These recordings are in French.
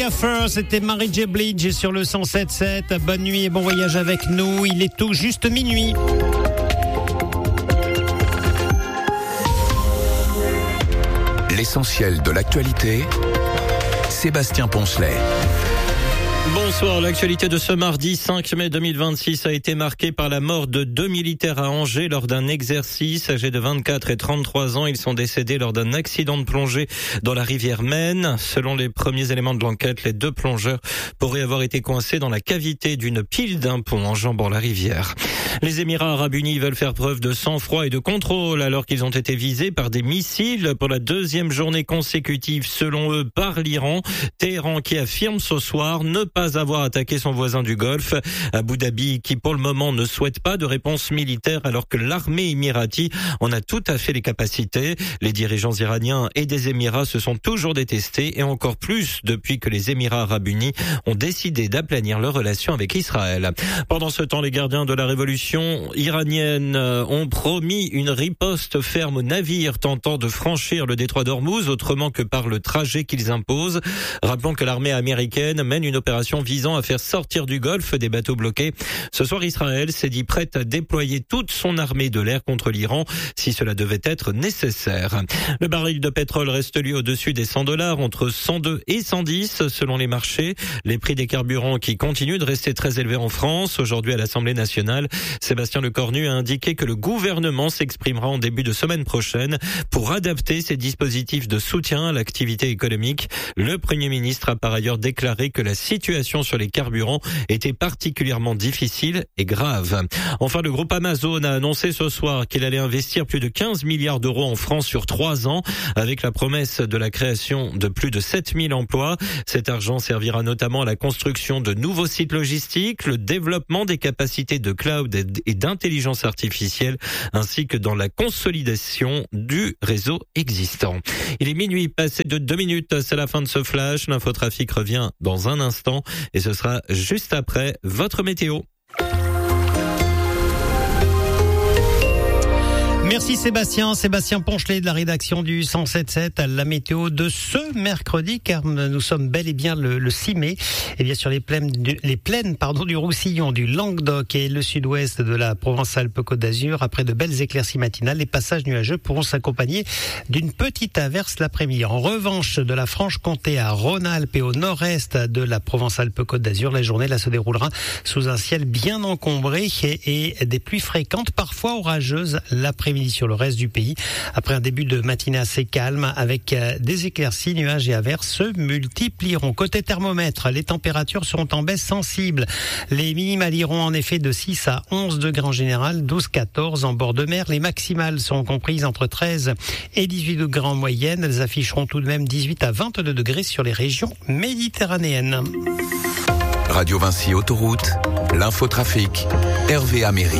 Gaffer, c'était Mary J. Blige sur le 107.7. Bonne nuit et bon voyage avec nous. Il est tout juste minuit. L'essentiel de l'actualité, Sébastien Poncelet. Bonsoir, l'actualité de ce mardi 5 mai 2026 a été marquée par la mort de 2 militaires à Angers lors d'un exercice. Âgés de 24 et 33 ans, ils sont décédés lors d'un accident de plongée dans la rivière Maine. Selon les premiers éléments de l'enquête, les 2 plongeurs pourraient avoir été coincés dans la cavité d'une pile d'un pont enjambant la rivière. Les Émirats Arabes Unis veulent faire preuve de sang-froid et de contrôle alors qu'ils ont été visés par des missiles pour la 2e journée consécutive, selon eux, par l'Iran. Téhéran qui affirme ce soir ne pas avoir attaqué son voisin du Golfe. Abu Dhabi qui pour le moment ne souhaite pas de réponse militaire alors que l'armée émirati en a tout à fait les capacités. Les dirigeants iraniens et des Émirats se sont toujours détestés et encore plus depuis que les Émirats Arabes Unis ont décidé d'aplanir leurs relations avec Israël. Pendant ce temps, les gardiens de la révolution iranienne ont promis une riposte ferme aux navires tentant de franchir le détroit d'Ormuz autrement que par le trajet qu'ils imposent. Rappelons que l'armée américaine mène une opération visant à faire sortir du Golfe des bateaux bloqués. Ce soir, Israël s'est dit prête à déployer toute son armée de l'air contre l'Iran si cela devait être nécessaire. Le baril de pétrole reste lui au-dessus des $100, entre 102 et 110 selon les marchés. Les prix des carburants qui continuent de rester très élevés en France. Aujourd'hui à l'Assemblée nationale, Sébastien Lecornu a indiqué que le gouvernement s'exprimera en début de semaine prochaine pour adapter ses dispositifs de soutien à l'activité économique. Le Premier ministre a par ailleurs déclaré que la situation sur les carburants était particulièrement difficile et grave. Enfin, le groupe Amazon a annoncé ce soir qu'il allait investir plus de 15 milliards d'euros en France sur 3 ans, avec la promesse de la création de plus de 7000 emplois. Cet argent servira notamment à la construction de nouveaux sites logistiques, le développement des capacités de cloud et d'intelligence artificielle, ainsi que dans la consolidation du réseau existant. Il est minuit, passé de 2 minutes, c'est la fin de ce flash. L'infotrafic revient dans un instant et ce sera juste après votre météo. Merci Sébastien Poncelet de la rédaction du 107.7. La météo de ce mercredi, car nous sommes bel et bien le 6 mai. Et bien sur les plaines du Roussillon, du Languedoc et le sud-ouest de la Provence-Alpes-Côte d'Azur, après de belles éclaircies matinales, les passages nuageux pourront s'accompagner d'une petite averse l'après-midi. En revanche, de la Franche-Comté à Rhône-Alpes et au nord-est de la Provence-Alpes-Côte d'Azur, la journée là se déroulera sous un ciel bien encombré et des pluies fréquentes, parfois orageuses l'après-midi sur le reste du pays. Après un début de matinée assez calme avec des éclaircies, nuages et averses se multiplieront. Côté thermomètre, les températures seront en baisse sensible. Les minimales iront en effet de 6 à 11 degrés en général, 12-14 en bord de mer. Les maximales seront comprises entre 13 et 18 degrés en moyenne. Elles afficheront tout de même 18 à 22 degrés sur les régions méditerranéennes. Radio Vinci Autoroute, l'infotrafic, Hervé Améry.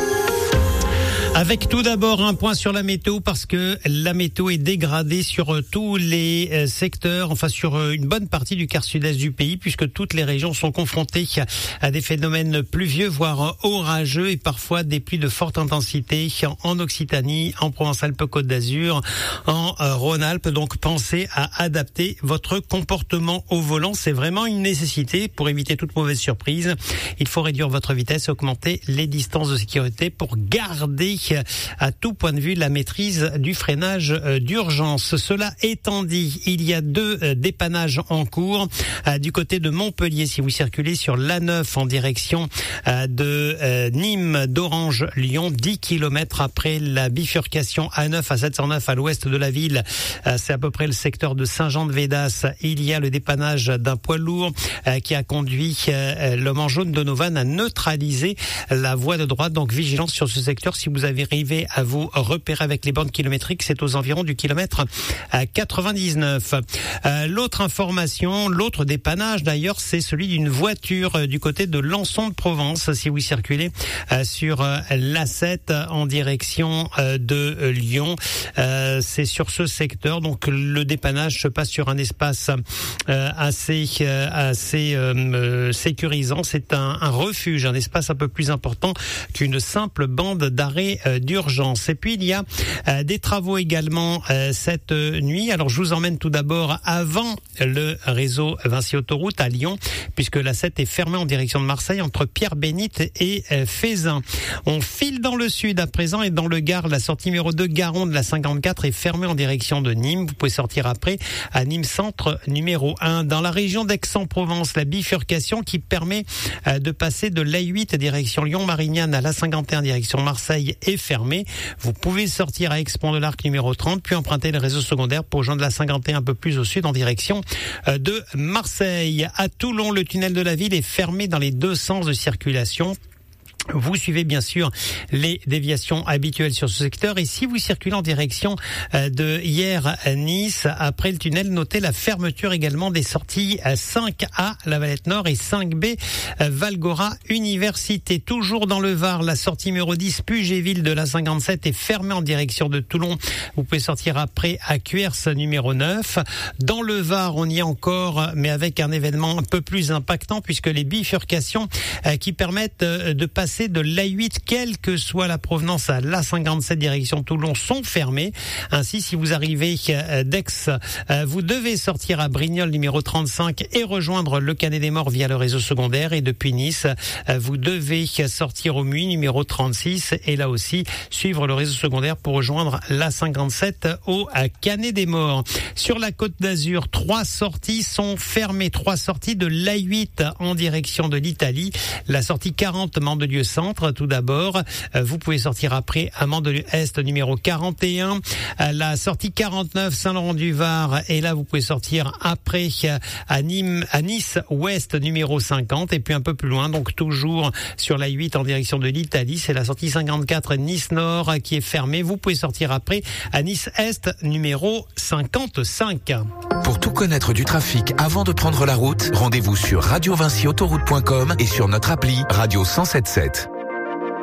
Avec tout d'abord un point sur la météo, parce que la météo est dégradée sur tous les secteurs, enfin sur une bonne partie du quart sud-est du pays, puisque toutes les régions sont confrontées à des phénomènes pluvieux, voire orageux, et parfois des pluies de forte intensité en Occitanie, en Provence-Alpes-Côte d'Azur, en Rhône-Alpes. Donc pensez à adapter votre comportement au volant, c'est vraiment une nécessité pour éviter toute mauvaise surprise. Il faut réduire votre vitesse, augmenter les distances de sécurité pour garder à tout point de vue la maîtrise du freinage d'urgence. Cela étant dit, il y a 2 dépannages en cours du côté de Montpellier. Si vous circulez sur l'A9 en direction de Nîmes, d'Orange, Lyon, 10 km après la bifurcation A9 à 709 à l'ouest de la ville, c'est à peu près le secteur de Saint-Jean-de-Védas. Il y a le dépannage d'un poids lourd qui a conduit l'homme en jaune de Novan à neutraliser la voie de droite. Donc vigilance sur ce secteur si vous arrivez à vous repérer avec les bornes kilométriques, c'est aux environs du kilomètre 99. L'autre information, l'autre dépannage d'ailleurs, c'est celui d'une voiture du côté de Lançon de Provence. Si vous circulez sur l'A7 en direction de Lyon, c'est sur ce secteur. Donc le dépannage se passe sur un espace assez sécurisant. C'est un refuge, un espace un peu plus important qu'une simple bande d'arrêt d'urgence. Et puis il y a des travaux également cette nuit. Alors je vous emmène tout d'abord avant le réseau Vinci Autoroute à Lyon, puisque la 7 est fermée en direction de Marseille entre Pierre-Bénite et Fézin. On file dans le sud à présent et dans le Gard, la sortie numéro 2 Garon de la 54 est fermée en direction de Nîmes. Vous pouvez sortir après à Nîmes Centre numéro 1. Dans la région d'Aix-en-Provence, la bifurcation qui permet de passer de l'A8 direction Lyon-Marignane à la 51 direction Marseille est fermée. Vous pouvez sortir à Aix-Pont de l'Arc numéro 30 puis emprunter le réseau secondaire pour rejoindre la 51 un peu plus au sud en direction de Marseille. À Toulon, le tunnel de la ville est fermé dans les deux sens de circulation. Vous suivez bien sûr les déviations habituelles sur ce secteur et si vous circulez en direction de hier à Nice, après le tunnel, notez la fermeture également des sorties 5A La Valette Nord et 5B Valgora Université. Toujours dans le Var, la sortie numéro 10 Puget-Ville de la 57 est fermée en direction de Toulon. Vous pouvez sortir après à Cuers numéro 9. Dans le Var, on y est encore, mais avec un événement un peu plus impactant puisque les bifurcations qui permettent de passer de l'A8, quelle que soit la provenance à l'A57 direction Toulon, sont fermées. Ainsi, si vous arrivez d'Aix, vous devez sortir à Brignoles numéro 35 et rejoindre le Canet des Morts via le réseau secondaire. Et depuis Nice, vous devez sortir au Muy numéro 36 et là aussi suivre le réseau secondaire pour rejoindre l'A57 au Canet des Morts. Sur la Côte d'Azur, 3 sorties sont fermées. 3 sorties de l'A8 en direction de l'Italie. La sortie 40 Mandelieu Centre, tout d'abord. Vous pouvez sortir après à Mandelieu-Est numéro 41. La sortie 49 Saint-Laurent-du-Var et là vous pouvez sortir après à Nice-Ouest numéro 50 et puis un peu plus loin, donc toujours sur la 8 en direction de l'Italie, c'est la sortie 54 Nice-Nord qui est fermée. Vous pouvez sortir après à Nice-Est numéro 55. Pour tout connaître du trafic avant de prendre la route, rendez-vous sur radiovinciautoroute.com et sur notre appli Radio 107.7.